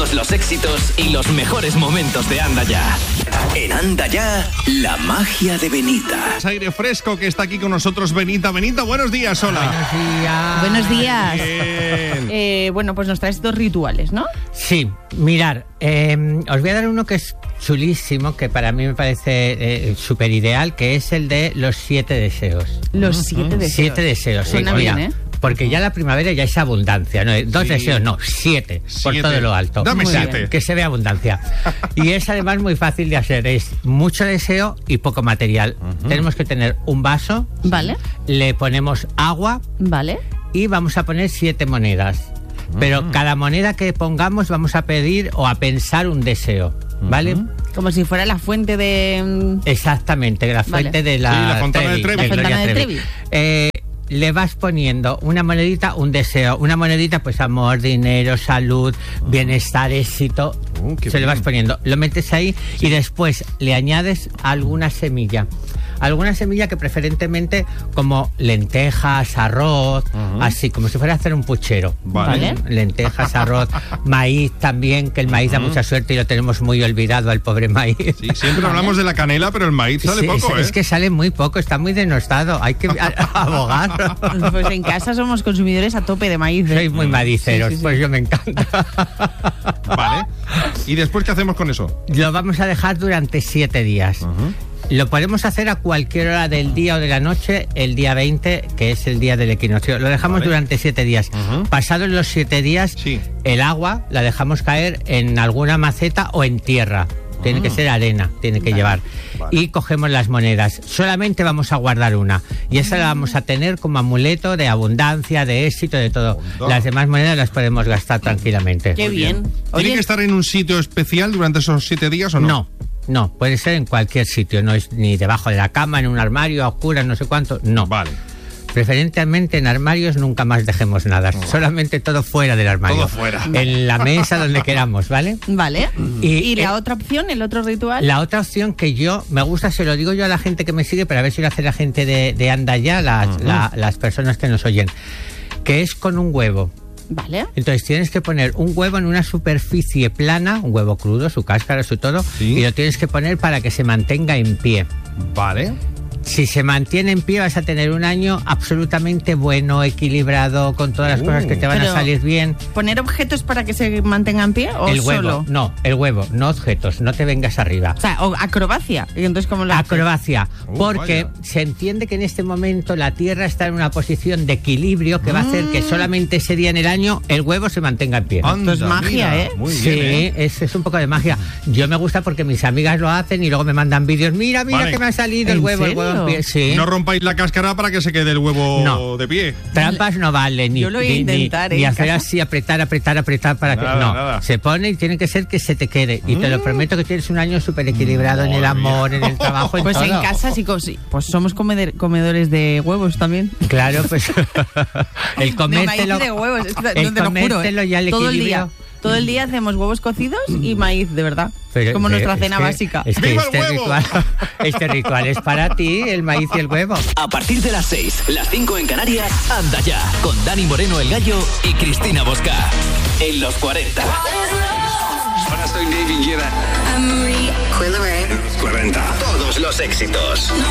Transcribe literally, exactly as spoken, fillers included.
Todos los éxitos y los mejores momentos de Anda Ya. En Anda Ya, la magia de Benita. Aire fresco que está aquí con nosotros, Benita. Benita, buenos días, hola. Buenos días. Buenos días. Bien. Eh, bueno, pues nos traes dos rituales, ¿no? Sí, mirar, eh, os voy a dar uno que es chulísimo, que para mí me parece eh, súper ideal, que es el de los siete deseos. Los siete deseos. Siete deseos, sí. Suena Mira, bien, ¿eh? porque ya la primavera ya es abundancia, ¿no? Dos Sí. deseos, no, siete, por Siete. todo lo alto. Dame Muy siete. bien. Que se vea abundancia. Y es además muy fácil de hacer, es mucho deseo y poco material. Tenemos que tener un vaso, Vale, le ponemos agua vale. y vamos a poner siete monedas. Pero cada moneda que pongamos vamos a pedir o a pensar un deseo, ¿vale? Como si fuera la fuente de... Exactamente, la fuente Vale. de la, Sí, la fontana de Trevi. La Gloria fontana de Trevi. Eh, le vas poniendo una monedita, un deseo. Una monedita, pues amor, dinero, salud, bienestar, éxito. Uh, qué Se lo vas bien. poniendo. Lo metes ahí y después le añades alguna semilla. Alguna semilla que preferentemente como lentejas, arroz, así como si fuera a hacer un puchero. Vale. Lentejas, arroz, maíz también, que el maíz da mucha suerte y lo tenemos muy olvidado al pobre maíz. Sí, siempre hablamos de la canela, pero el maíz sale Sí, poco, es, ¿eh? es que sale muy poco, está muy denostado. Hay que a- abogar. Pues en casa somos consumidores a tope de maíz. ¿eh? Sois muy madiceros, Sí, sí, sí. pues yo me encanta. Vale. ¿Y después qué hacemos con eso? Lo vamos a dejar durante siete días. Lo podemos hacer a cualquier hora del día o de la noche, el día veinte, que es el día del equinoccio. Lo dejamos Vale. durante siete días. Ujú. Pasados los siete días, Sí. el agua la dejamos caer en alguna maceta o en tierra. Tiene que ser arena, tiene que llevar. Vale. Y cogemos las monedas. Solamente vamos a guardar una. Y esa la vamos a tener como amuleto de abundancia, de éxito, de todo. Onda. Las demás monedas las podemos gastar tranquilamente. Qué bien. ¿Tiene Oye, que estar en un sitio especial durante esos siete días o no? No, no, puede ser en cualquier sitio. No es ni debajo de la cama, en un armario, a oscuras, no sé cuánto. No. Vale. Preferentemente en armarios nunca más dejemos nada. Solamente todo fuera del armario. Todo fuera. En la mesa, donde queramos, ¿vale? vale. Y, ¿Y, la eh, otra opción, el otro ritual? La otra opción que yo me gusta, se lo digo yo a la gente que me sigue, pero a ver si lo hace la gente de, de Anda Ya, las, la- las personas que nos oyen, que es con un huevo. Vale. Entonces tienes que poner un huevo en una superficie plana, un huevo crudo, su cáscara, su todo, Sí. y lo tienes que poner para que se mantenga en pie. Vale. Si se mantiene en pie vas a tener un año absolutamente bueno, equilibrado, con todas las Uh. cosas que te van Pero- a salir bien. ¿Poner objetos para que se mantenga en pie o El huevo, solo? no, el huevo, no objetos, no te vengas arriba. O sea, o acrobacia. ¿Y entonces cómo lo haces? Acrobacia, Uh, porque vaya. se entiende que en este momento la Tierra está en una posición de equilibrio que va a hacer que solamente ese día en el año el huevo se mantenga en pie. Anda, es magia, mira. ¿eh? Muy Sí, bien, ¿eh? es, es un poco de magia. Yo me gusta porque mis amigas lo hacen y luego me mandan vídeos. Mira, mira Vale. que me ha salido el ¿En huevo, el huevo en serio? pie. Sí. No rompáis la cáscara para que se quede el huevo No. de pie. Trampas no valen, ni, Yo lo voy a ni- ni- intentar, ¿eh? ni en hacer casa. así, apretar, apretar, apretar para Nada, que. No, nada. se pone y tiene que ser que se te quede. Y te lo prometo que tienes un año súper equilibrado en el Madre amor, mía. en el trabajo, en Pues en todo. casa sí, co- sí, pues somos comeder- comedores de huevos también. Claro, pues el De comértelo. maíz de huevos, es que el te lo juro, comértelo ¿eh? ya el Todo el equilibrio. día. Todo el día hacemos huevos cocidos y maíz, de verdad. Pero- como pero nuestra es cena que- básica. Es que ¡Viva el este huevo! ritual, este ritual es para ti, el maíz y el huevo. A partir de las seis, las cinco en Canarias, Anda Ya, con Dani Moreno el Gallo y Cristina Bosca. En los cuarenta. Hola, soy David Guetta. I'm Marie. En los cuarenta. Todos los éxitos.